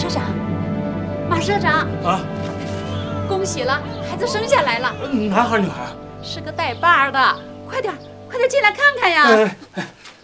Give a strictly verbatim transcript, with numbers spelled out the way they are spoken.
社长，马社长啊， 恭喜了，孩子生下来了， 男孩女孩？ 是个带把的，快点快点进来看看呀！ 哎哎